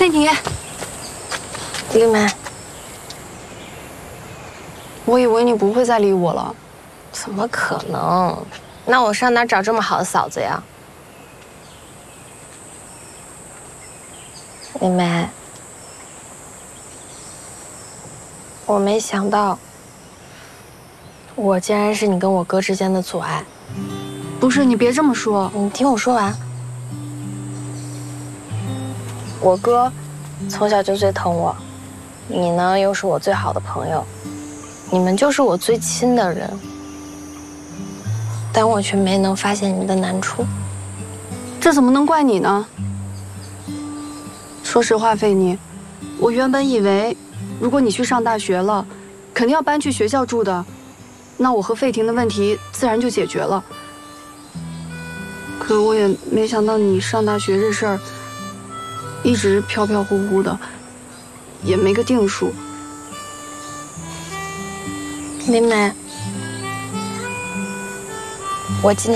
菲婷， 丽梅， 我以为你不会再理我了。 怎么可能？那我上哪找这么好的嫂子呀？丽梅，我没想到，我竟然是你跟我哥之间的阻碍。 不是，你别这么说。 你听我说完。我哥从小就最疼我，你呢又是我最好的朋友，你们就是我最亲的人，但我却没能发现你们的难处。 这怎么能怪你呢？说实话，菲妮，我原本以为，如果你去上大学了，肯定要搬去学校住的，那我和费婷的问题自然就解决了。可我也没想到你上大学这事儿，一直飘飘忽忽的，也没个定数。 林梅，我今